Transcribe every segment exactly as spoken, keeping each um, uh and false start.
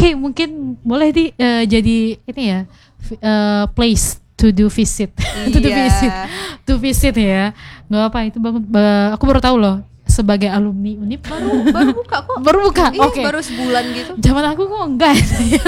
okay, mungkin boleh di uh, jadi ini ya uh, place to do visit, to do visit, to visit ya. Nggak apa itu banget. Uh, aku baru tahu loh sebagai alumni Unip baru baru buka kok. Baru buka. Iya, Oke. Okay. Baru sebulan gitu. Zaman aku kok enggak ya.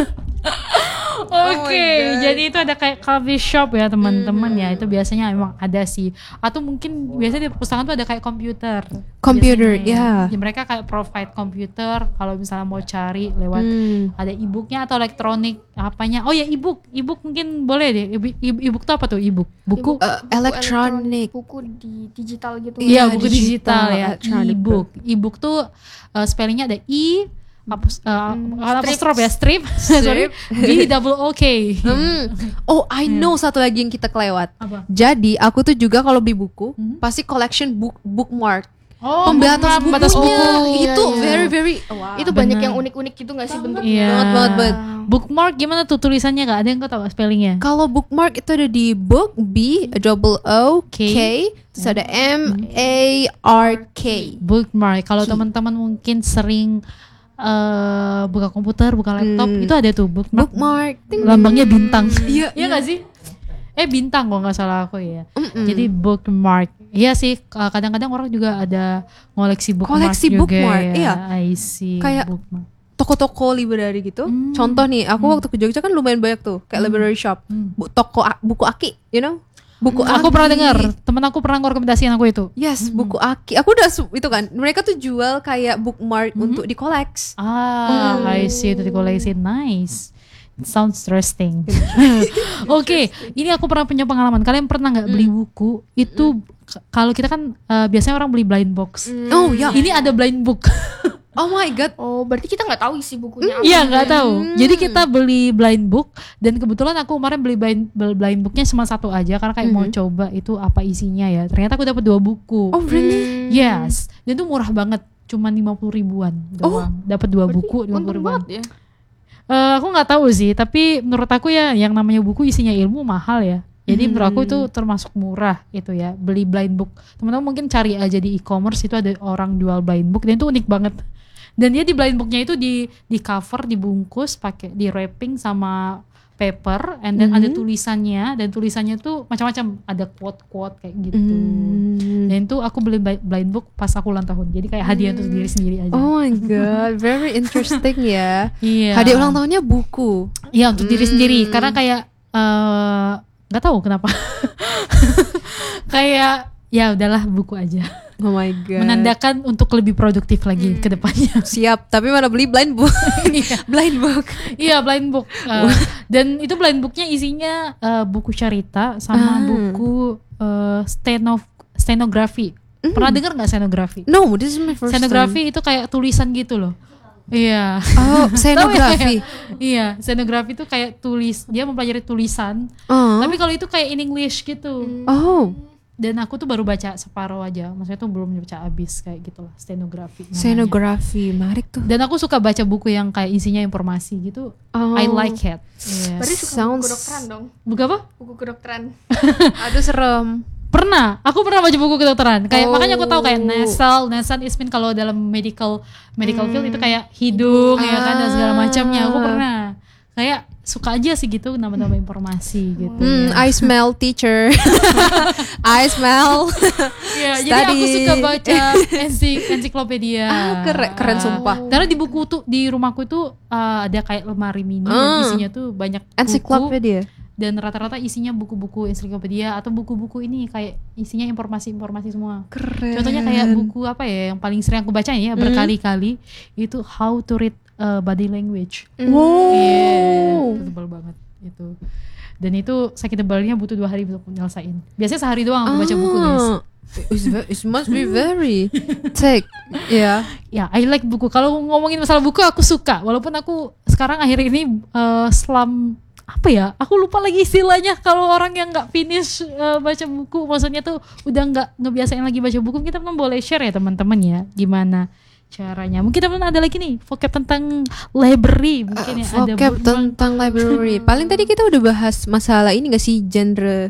Oke, okay, oh jadi itu ada kayak coffee shop ya teman-teman mm-hmm. ya, itu biasanya emang ada sih. Atau mungkin biasanya di perpustakaan tuh ada kayak komputer. Komputer, ya. Yeah. Mereka kayak provide komputer kalau misalnya mau cari lewat mm. ada e-booknya atau elektronik apanya. Oh ya e-book, e-book mungkin boleh deh. E-book tuh apa tuh e-book? Buku? Uh, elektronik. Buku di digital gitu. Iya, buku digital, digital ya. E-book. Book. E-book tuh uh, spellingnya ada i Apos, uh, hmm, apostrof ya strip, sorry, B double O K. Hmm. Oh, I know yeah. Satu lagi yang kita kelewat. Apa? Jadi aku tuh juga kalau beli buku hmm? pasti collection book bookmark. Oh, pembatas bukunya buku. Itu iya, iya. very very wow. Itu banyak yang unik-unik gitu nggak sih bentuknya? Iya. Banget banget banget. Bookmark gimana tuh tulisannya, nggak ada yang kau tahu spellingnya? Kalau bookmark itu ada di book B double O K, terus ada M A R K. Bookmark. Kalau teman-teman mungkin sering Uh, buka komputer, buka laptop, hmm. itu ada tuh bookmark. Bookmark. Lambangnya bintang. Iya, iya nggak sih? Eh bintang kok nggak salah aku ya. Mm-mm. Jadi bookmark. Iya sih. Kadang-kadang orang juga ada ngoleksi bookmark koleksi juga bookmark, ya. iya. I see. Kayak bookmark. Toko-toko library gitu. Hmm. Contoh nih, aku hmm. waktu ke Jogja kan lumayan banyak tuh, kayak hmm. library shop, hmm. Bu, toko buku aki, you know? Buku hmm, aku pernah dengar, temen aku pernah ngerekomendasiin aku itu. Yes, hmm. buku aki. Aku udah itu kan, mereka tuh jual kayak bookmark hmm. untuk dikoleks. Ah, hmm. I see, itu dikoleksi. Nice. It sounds interesting. Oke, okay, ini aku pernah punya pengalaman. Kalian pernah nggak beli buku? Itu mm. kalau kita kan uh, biasanya orang beli blind box. Mm. Oh ya. Ini ada blind book. Oh my god. Oh, berarti kita nggak tahu isi bukunya. Iya, nggak tahu. Hmm. Jadi kita beli blind book dan kebetulan aku kemarin beli blind, blind booknya cuma satu aja karena kayak mm-hmm. mau coba itu apa isinya ya. Ternyata aku dapat dua buku. Oh really? Yes. Dan itu murah banget, cuma lima puluh ribuan doang. Oh, dapat dua buku lima puluh ribuan. Ya? Uh, aku nggak tahu sih, tapi menurut aku ya yang namanya buku isinya ilmu mahal ya. Jadi hmm. menurut aku itu termasuk murah itu ya, beli blind book. Teman-teman mungkin cari aja di e-commerce, itu ada orang jual blind book dan itu unik banget. Dan dia di blind booknya itu di di cover, dibungkus pakai di wrapping sama paper, and then mm-hmm. ada tulisannya, dan tulisannya tuh macam-macam, ada quote-quote kayak gitu. Mm. Dan itu aku beli blind book pas aku ulang tahun, jadi kayak hadiah mm. untuk diri sendiri aja. Oh my god, very interesting ya. Iya. Hadiah ulang tahunnya buku. Iya, untuk mm. diri sendiri, karena kayak nggak uh, tahu kenapa. Kayak ya udahlah buku aja. Oh my god. Menandakan untuk lebih produktif lagi hmm. ke depannya. Siap, tapi mana beli blind book. Blind book. Iya, blind book. Uh, dan itu blind booknya isinya uh, buku cerita sama ah. buku uh, steno stenografi. Mm. Pernah dengar nggak stenografi? No, this is my first stenografi time. Itu kayak tulisan gitu loh. Iya. Oh, stenografi. Iya, stenografi itu kayak tulis, dia mempelajari tulisan. Uh. Tapi kalau itu kayak in English gitu. Oh. Dan aku tuh baru baca separuh aja, maksudnya tuh belum baca habis kayak gitulah, stenografi namanya. Stenografi, menarik tuh. Dan aku suka baca buku yang kayak isinya informasi gitu. Oh. I like it. Yes. Berarti suka Sounds... buku kedokteran dong? Buku apa? Buku kedokteran. Aduh serem. Pernah, aku pernah baca buku kedokteran. Kayak oh. makanya aku tahu kayak nasal, nasal ismin kalau dalam medical medical hmm. field itu kayak hidung ah. ya kan dan segala macamnya. Aku pernah. Kayak suka aja sih gitu nama-nama informasi gitu. Hmm, ya. I smell teacher. I smell. Ya, jadi aku suka baca ensik ensiklopedia. Ah, keren, keren sumpah. Karena di buku tuh di rumahku itu uh, ada kayak lemari mini uh. dan isinya tuh banyak buku. Ensiklopedia. Dan rata-rata isinya buku-buku ensiklopedia atau buku-buku ini kayak isinya informasi-informasi semua. Keren. Contohnya kayak buku apa ya yang paling sering aku baca ya berkali-kali itu How to Read uh, Body Language. Wow. Yeah, itu tebal banget itu. Dan itu sakit tebalnya butuh dua hari untuk menyelesain. Biasanya sehari doang aku baca buku guys. It must be very thick. Ya. Ya, I like buku. Kalau ngomongin masalah buku aku suka. Walaupun aku sekarang akhir ini uh, selam apa ya? Aku lupa lagi istilahnya kalau orang yang nggak finish uh, baca buku. Maksudnya tuh udah nggak ngebiasain lagi baca buku. Kita kan boleh share ya teman-teman ya. Gimana caranya? Mungkin teman-teman ada lagi nih vocab tentang library. Mungkin uh, ya vocab ada tentang library. Paling tadi kita udah bahas masalah ini nggak sih, genre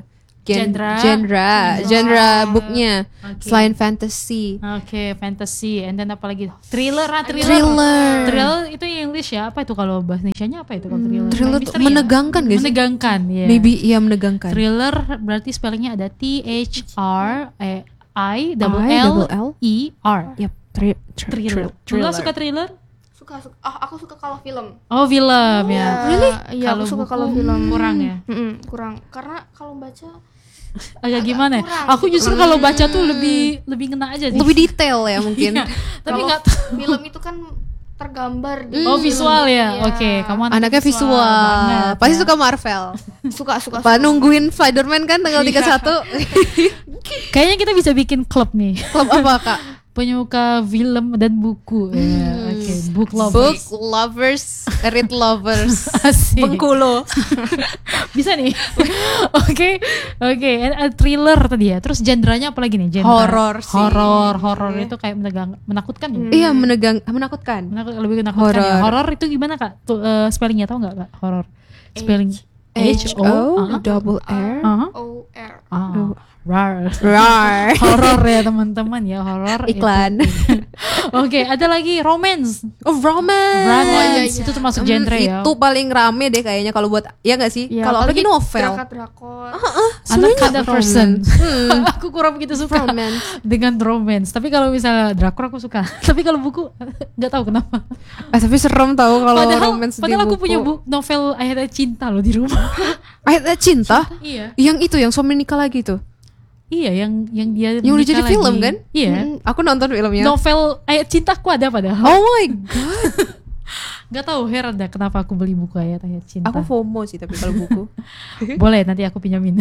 gen- Genre. genre, Genre. genre booknya. Oke. Selain fantasy. Oke, fantasy, and then apa lagi? Thriller, ah, thriller. Thriller. Thriller itu English ya? Apa itu kalau bahasa Indonesianya apa itu kalau thriller? Thriller tuh Misteri ya? menegangkan gak sih? Menegangkan, ya. Maybe iya menegangkan. Thriller berarti spellingnya ada T H R eh, I double I L double L E R. Yep, tri- tri- Thriller. tri- Cula suka thriller? Suka suka. Ah, aku suka kalau film. Oh, film ya. Really? Iya, Kalau aku suka buku kalau film. kurang ya? Mm-mm, kurang. Karena kalau baca Agak gimana ya? kurang Aku gitu. justru kalau baca tuh lebih lebih ngena aja sih. Lebih detail ya mungkin. Iya, tapi kalau nggak film itu kan tergambar di Oh, visual ya. Iya. Oke, kamu Anaknya visual, banget, pasti ya. suka Marvel. suka suka. Pak suka. nungguin Spider-Man kan tanggal tiga puluh satu. Kayaknya kita bisa bikin klub nih. Klub apa kak? Penyuka film dan buku. Ya, oke, book Book lovers. lovers, read lovers. Asik. Bengkulu. Bisa nih. Oke. Oke, and, uh, thriller tadi ya. Terus genrenya apa lagi nih? Genre. Horor sih. Horor, horor itu kayak menegang, menakutkan ya. Iya menegang, menakutkan. Menakut, lebih menakutkan ya. Horor. Horor itu gimana Kak? Tuh uh, spellingnya tahu nggak Kak? Horor. Spelling H O uh-huh. double R. Uh-huh. O R. Ah, rar. Rar. Horor ya teman-teman ya, horor. itu. Iklan. Oke, ada lagi romance. Oh romance. Romance Oh, iya, iya. itu termasuk Hmm, genre ya. Itu paling rame deh kayaknya kalau buat ya nggak sih? Iya, Kalau apalagi novel. Drakor drakor. Anak semuanya ada person. Hmm. Aku kurang begitu suka Romance. dengan romance. Tapi kalau misalnya drakor aku suka. Tapi kalau buku nggak tahu kenapa. Eh tapi serem tahu kalau Padahal, romance di padahal aku buku. punya bu novel Ayat Cinta loh di rumah. Ayat cinta? Iya. Yang itu yang suami nikah lagi tuh. Iya, yang yang dia Yang udah menikah jadi lagi. film kan? Iya. Mm, aku nonton filmnya. Novel Ayat Cinta aku ada padahal. Oh my god. Gak tahu heran dah kenapa aku beli buku Ayat Ayat Cinta. Aku FOMO sih tapi kalau buku. Boleh nanti aku pinjamin.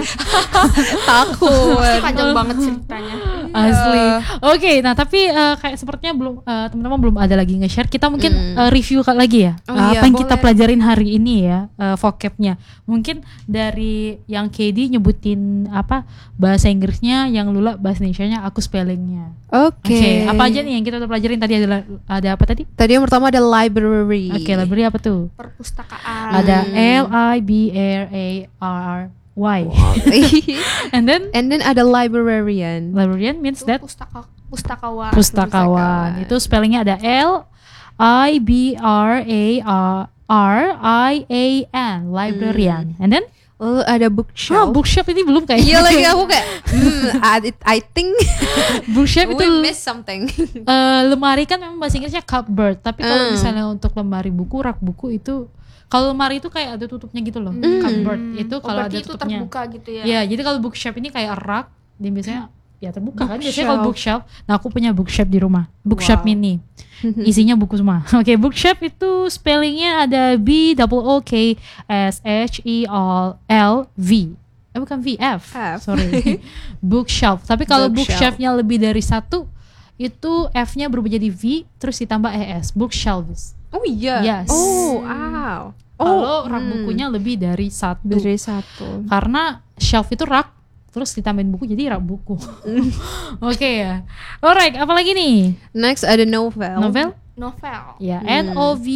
Takut. Pasti panjang banget ceritanya. Asli. Oke, nah tapi uh, kayak sepertinya belum uh, teman-teman belum ada lagi nge-share. Kita mungkin Mm. uh, review kali lagi ya. Oh Uh, iya, apa yang kita boleh. pelajarin hari ini ya, uh, vocabnya. Mungkin dari yang K D nyebutin apa bahasa Inggrisnya, yang Lula bahasa Indonesianya, aku spellingnya. Oke. Oke, apa aja nih yang kita udah pelajarin tadi, adalah ada apa tadi? Tadi yang pertama ada library. Oke, library apa tuh? Perpustakaan. Ada L I B R A R Y. And then And then ada librarian. librarian means Itu that pustaka pustakawan. pustakawan. Itu spellingnya ada L I B R A R I A N, librarian. And then Lalu ada oh, bookshelf. bookshop ini belum kayak. Iya lagi aku kayak hmm, I, I think Bookshop itu we miss something. eh, lemari kan memang bahasa Inggrisnya cupboard, tapi kalau Hmm. misalnya untuk lemari buku, rak buku itu, kalau lemari itu kayak ada tutupnya gitu loh. Cupboard itu Oh, kalau berarti ada itu tutupnya. terbuka gitu ya. Iya, jadi kalau bookshop ini kayak rak, dia biasanya ya terbuka kan. Biasanya Bookshelf. kalau bookshelf. Nah, aku punya bookshop di rumah. Bookshop Wow. mini. Isinya buku semua. Oke, bookshop itu spellingnya ada B O O K S H E L V. Eh bukan V, F. F. Sorry. Bookshelf. Tapi kalau Bookshelf. bookshelfnya lebih dari satu, itu F-nya berubah jadi V, terus ditambah E S. Bookshelves. Oh iya. Yes. Oh, wow. Kalau rak hmm. bukunya lebih dari satu. dari satu. Karena shelf itu rak, terus ditambahin buku jadi rak buku. Oke ya. Alright, apa lagi nih? Next ada novel. Novel? Novel. Ya, N O V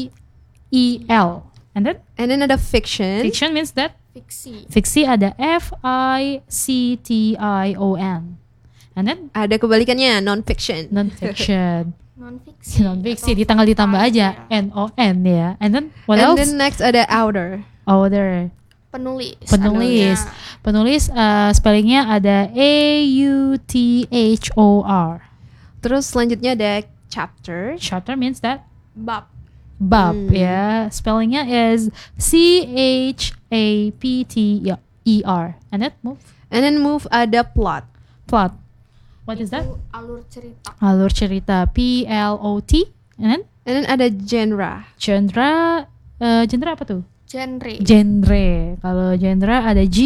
E L. And then And then ada fiction. fiction means that Fiksi. fiksi ada F I C T I O N. And then Ada kebalikannya non-fiction. non-fiction. Non-fiksi. Non-fiksi Atau ditambah ditambah fakta, aja ya. N O N ya. And then what And else? then next ada outer. Other. Penulis. Penulis. Adanya. Penulis uh, spellingnya ada A U T H O R. Terus selanjutnya ada chapter. Chapter means that Bab. bab Hmm. ya. Spellingnya is C H A P T E R. And then move. And then move ada plot. Plot. What is that? Itu alur cerita. Alur cerita. P L O T. And then And then ada genre. genre. Uh, genre apa tuh? Genre. Genre. Kalau genre ada G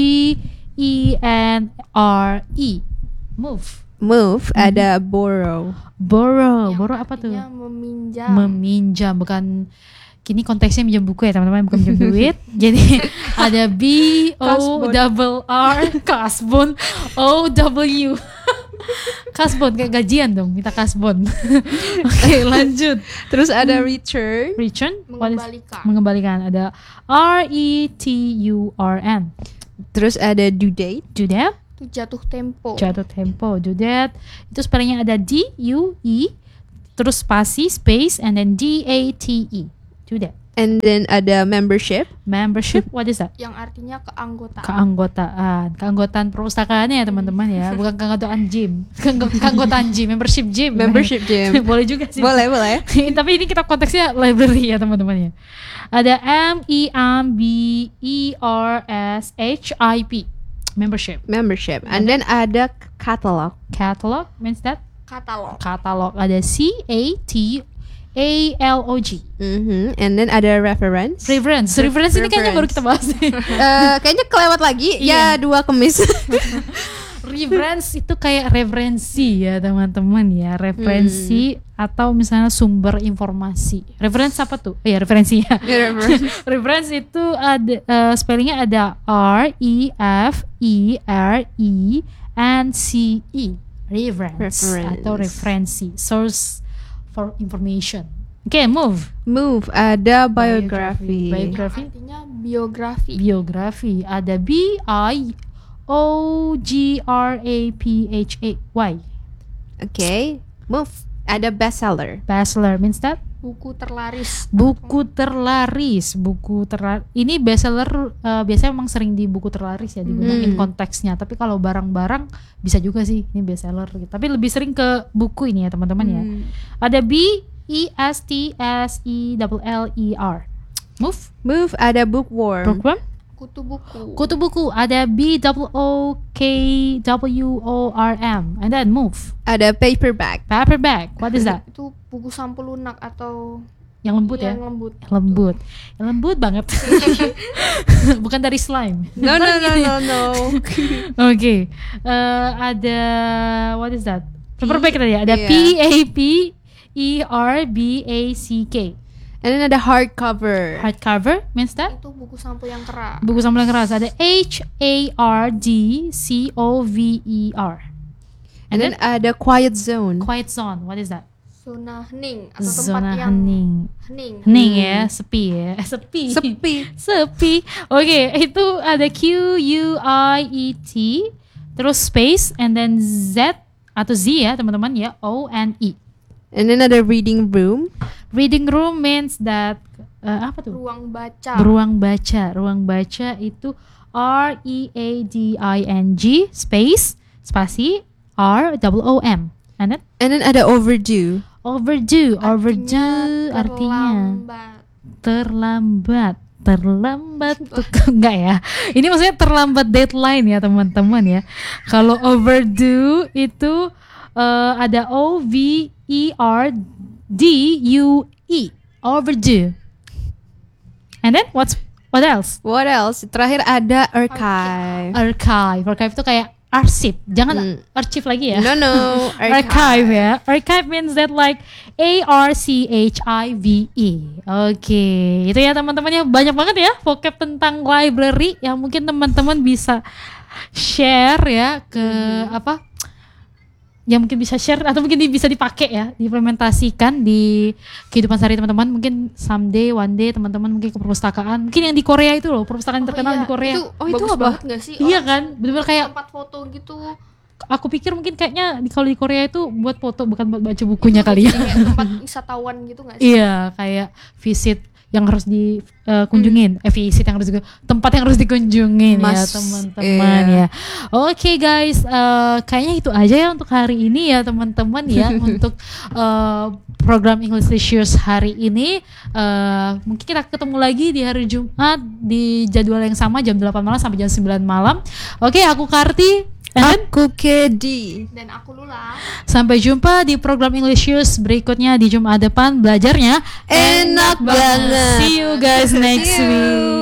E N R E. Move. Move ada borrow. Borrow. Yang Borrow apa tuh? artinya meminjam. Meminjam, bukan, kini konteksnya minjam buku ya teman-teman, bukan minjam duit. Jadi ada B O Kasbon. double R kasbon O W. Kasbon kayak gajian dong, minta kasbon. Oke, lanjut. Terus ada return. Return, what is- Mengembalikan. mengembalikan ada R E T U R N. Terus ada due date. due date, Itu jatuh tempo. jatuh tempo, due date. Itu spellingnya ada D U E, terus spasi, space, and then D A T E. Due date. And then ada membership. Membership, what is that? Yang artinya keanggotaan. Keanggotaan, keanggotaan perpustakaannya ya teman-teman ya, bukan keanggotaan gym, Keanggo- keanggotaan gym, membership gym. Membership gym. Boleh juga sih. Boleh, boleh. Tapi ini kita konteksnya library ya teman-teman ya. Ada M E M B E R S H I P, membership. Membership. And then ada catalog. Catalog means that Katalog. catalog. Ada C A T A L O G. Mhm. And then ada reference. Reference. Reference ini kayaknya baru kita bahas nih. Eh, kayaknya kelewat lagi. Iya. Ya dua kemis. Reference itu kayak referensi ya teman-teman ya, referensi atau misalnya sumber informasi. Reference apa tuh? Oh ya referensi ya. Reference. Reference itu ada eh, spellingnya ada R E F E R E N C E. Reference, Reference. atau referensi, source for information. Oke, okay, move. Move. Ada biography. Biography. Artinya biografi. Biografi. Ada B I O G R A P H A Y. Okay. Move. Ada bestseller. Bestseller means that Buku terlaris. buku terlaris, buku terlaris. Ini bestseller uh, biasanya memang sering di buku terlaris ya digunain Hmm. konteksnya. Tapi kalau barang-barang bisa juga sih ini bestseller gitu. Tapi lebih sering ke buku ini ya teman-teman ya. Hmm. Ada B E S T S E L L E R. Move. Move. Ada bookworm. Program. Kutu buku. Kutu buku ada B O O K W O R M. And then move. Ada paperback. Paperback. What is that? Itu buku sampul lunak atau Yang lembut ya? yang lembut. Lembut. Yang lembut banget. Bukan dari slime. No no no no no. Oke. Eh, ada what is that? Paperback tadi ya. Ada Iya. P A P E R B A C K. And then ada hardcover. Hardcover means that? Itu buku sampul yang keras. Buku sampul yang keras. Ada H A R D C O V E R. And then ada quiet zone. Quiet zone. What is that? Zona hening atau tempat Zona yang hening. hening. Hening ya, sepi ya. Eh, sepi. Sepi. Sepi. Oke, itu ada Q U I E T, terus space, and then Z atau Z ya teman-teman ya, O N E. And then ada reading room. Reading room means that uh, apa tuh? Ruang baca. Ruang baca. Ruang baca itu R E A D I N G space spasi R O O M. And then And then ada overdue. overdue. Overdue artinya terlambat. terlambat. Terlambat tuh enggak ya? Ini maksudnya terlambat deadline ya teman-teman ya. Kalau overdue itu uh, ada O V E R D U E. Overdue. And then what's what else? What else? Terakhir ada archive. Archive. Archive itu kayak arsip. Jangan Hmm. arsip lagi ya. No no. Archive ya. Archive means that like A R C H I V E. Oke, itu ya teman-teman ya, banyak banget ya vocab tentang library yang mungkin teman-teman bisa share ya ke apa? Yang mungkin bisa share atau mungkin di- bisa dipakai ya, diimplementasikan di kehidupan sehari teman-teman. Mungkin someday, one day teman-teman mungkin ke perpustakaan. Mungkin yang di Korea itu loh, perpustakaan Oh terkenal iya, di Korea. Itu Oh, itu bagus apa? banget gak sih? Iya Orang kan, bener-bener kayak tempat foto gitu. aku pikir mungkin kayaknya di- kalau di Korea itu buat foto bukan buat baca bukunya kali ya. Jadi kayak tempat wisatawan gitu gak sih? Iya, kayak visit yang harus dikunjungin, eh visit yang harus di, tempat yang harus dikunjungin ya Mas, teman-teman iya. ya. Oke guys, eh, kayaknya itu aja ya untuk hari ini ya teman-teman ya untuk eh, program English Licious hari ini. Eh, mungkin kita ketemu lagi di hari Jumat di jadwal yang sama jam delapan malam sampai jam sembilan malam. Oke, aku Karti. And then, Aku Kedi. Dan aku Lula. sampai jumpa di program Englishers berikutnya di Jumat depan. Belajarnya Enak banget. See you guys next See you. week.